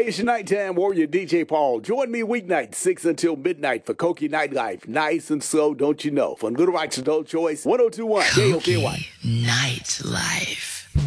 It's your nighttime warrior, DJ Paul. Join me weeknight, 6 until midnight for Koki Nightlife. Nice and slow, don't you know? From Little Rock's Adult Choice, 1021 KOKY. Nightlife.